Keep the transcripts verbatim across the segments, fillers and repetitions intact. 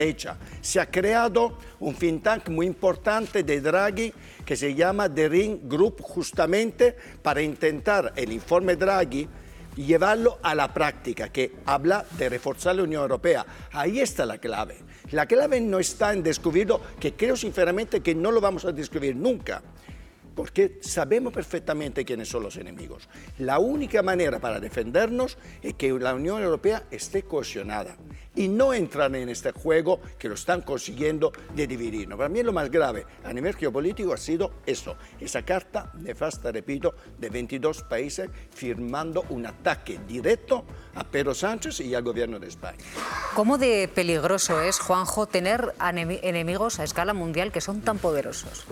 Hecha. Se ha creado un think tank muy importante de Draghi que se llama The Ring Group, justamente para intentar el informe Draghi llevarlo a la práctica, que habla de reforzar la Unión Europea. Ahí está la clave. La clave no está en descubrirlo, que creo sinceramente que no lo vamos a descubrir nunca, porque sabemos perfectamente quiénes son los enemigos. La única manera para defendernos es que la Unión Europea esté cohesionada y no entrar en este juego que lo están consiguiendo de dividirnos. Para mí lo más grave a nivel geopolítico ha sido eso, esa carta nefasta, repito, de veintidós países firmando un ataque directo a Pedro Sánchez y al gobierno de España. ¿Cómo de peligroso es, Juanjo, tener enemigos a escala mundial que son tan poderosos?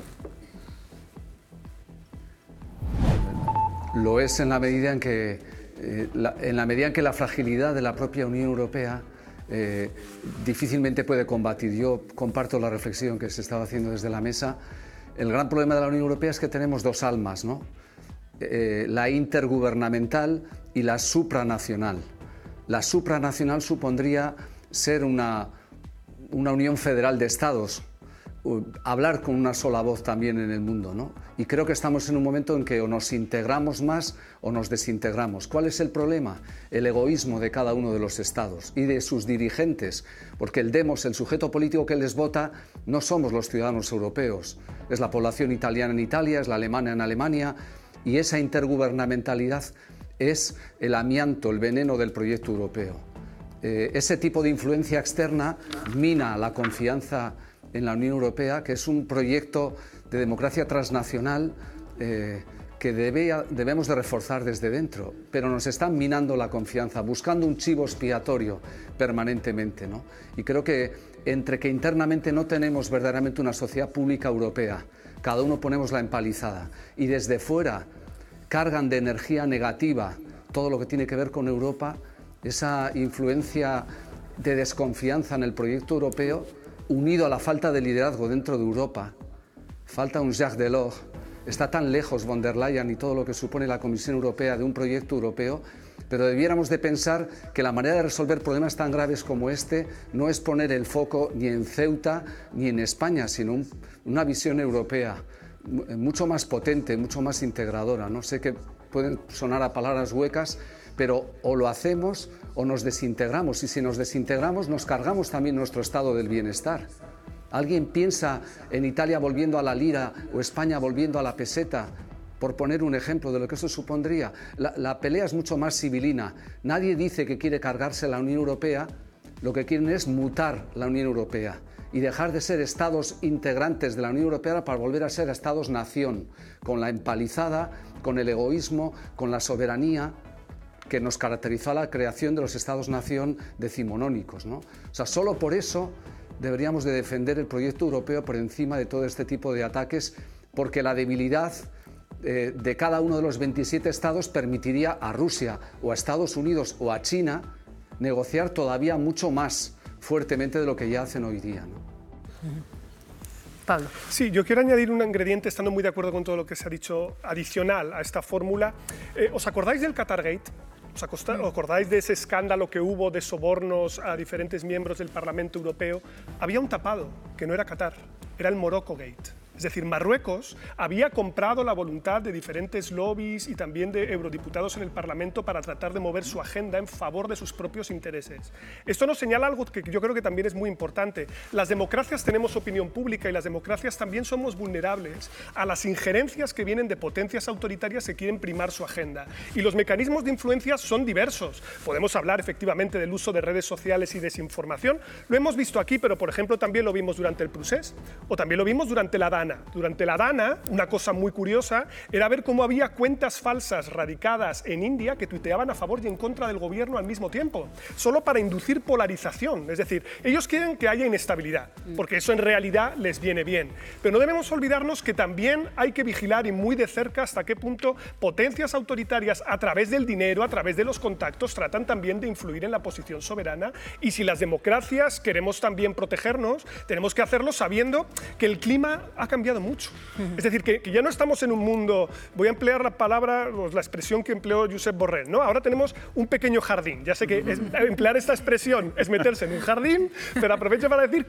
Lo es en la medida en que, eh, la, en la medida en que la fragilidad de la propia Unión Europea eh, difícilmente puede combatir. Yo comparto la reflexión que se estaba haciendo desde la mesa. El gran problema de la Unión Europea es que tenemos dos almas, ¿no? Eh, la intergubernamental y la supranacional. La supranacional supondría ser una, una unión federal de estados, hablar con una sola voz también en el mundo, ¿no? Y creo que estamos en un momento en que o nos integramos más o nos desintegramos. ¿Cuál es el problema? El egoísmo de cada uno de los estados y de sus dirigentes, porque el demos, el sujeto político que les vota, no somos los ciudadanos europeos, es la población italiana en Italia, es la alemana en Alemania, y esa intergubernamentalidad es el amianto, el veneno del proyecto europeo. Eh, ese tipo de influencia externa mina la confianza en la Unión Europea, que es un proyecto de democracia transnacional eh, que debe, debemos de reforzar desde dentro, pero nos están minando la confianza, buscando un chivo expiatorio permanentemente, ¿no? Y creo que entre que internamente no tenemos verdaderamente una sociedad pública europea, cada uno ponemos la empalizada, y desde fuera cargan de energía negativa todo lo que tiene que ver con Europa, esa influencia de desconfianza en el proyecto europeo, unido a la falta de liderazgo dentro de Europa. Falta un Jacques Delors. Está tan lejos von der Leyen y todo lo que supone la Comisión Europea de un proyecto europeo, pero debiéramos de pensar que la manera de resolver problemas tan graves como este no es poner el foco ni en Ceuta ni en España, sino un, una visión europea mucho más potente, mucho más integradora. No sé que pueden sonar a palabras huecas, pero o lo hacemos o nos desintegramos, y si nos desintegramos nos cargamos también nuestro estado del bienestar. ¿Alguien piensa en Italia volviendo a la lira o España volviendo a la peseta? Por poner un ejemplo de lo que eso supondría. La, la pelea es mucho más civilina. Nadie dice que quiere cargarse la Unión Europea, lo que quieren es mutar la Unión Europea y dejar de ser estados integrantes de la Unión Europea para volver a ser estados-nación, con la empalizada, con el egoísmo, con la soberanía que nos caracterizó a la creación de los estados-nación decimonónicos, ¿no? O sea, solo por eso deberíamos de defender el proyecto europeo por encima de todo este tipo de ataques, porque la debilidad eh, de cada uno de los veintisiete estados permitiría a Rusia o a Estados Unidos o a China negociar todavía mucho más fuertemente de lo que ya hacen hoy día, ¿no? Pablo. Sí, yo quiero añadir un ingrediente, estando muy de acuerdo con todo lo que se ha dicho, adicional a esta fórmula. Eh, ¿Os acordáis del Qatargate? ¿Os acordáis de ese escándalo que hubo de sobornos a diferentes miembros del Parlamento Europeo? Había un tapado, que no era Qatar, era el Morocco Gate. Es decir, Marruecos había comprado la voluntad de diferentes lobbies y también de eurodiputados en el Parlamento para tratar de mover su agenda en favor de sus propios intereses. Esto nos señala algo que yo creo que también es muy importante. Las democracias tenemos opinión pública y las democracias también somos vulnerables a las injerencias que vienen de potencias autoritarias que quieren primar su agenda. Y los mecanismos de influencia son diversos. Podemos hablar efectivamente del uso de redes sociales y desinformación. Lo hemos visto aquí, pero por ejemplo también lo vimos durante el Procés o también lo vimos durante la DANA. Durante la DANA, una cosa muy curiosa era ver cómo había cuentas falsas radicadas en India que tuiteaban a favor y en contra del gobierno al mismo tiempo, solo para inducir polarización. Es decir, ellos quieren que haya inestabilidad, porque eso en realidad les viene bien. Pero no debemos olvidarnos que también hay que vigilar y muy de cerca hasta qué punto potencias autoritarias, a través del dinero, a través de los contactos, tratan también de influir en la posición soberana. Y si las democracias queremos también protegernos, tenemos que que hacerlo sabiendo que el clima ha cambiado mucho. Es decir, que, que ya no estamos en un mundo, voy a emplear la palabra, pues, la expresión que empleó Josep Borrell, ¿no? Ahora tenemos un pequeño jardín. Ya sé que es, emplear esta expresión es meterse en un jardín, pero aprovecho para decir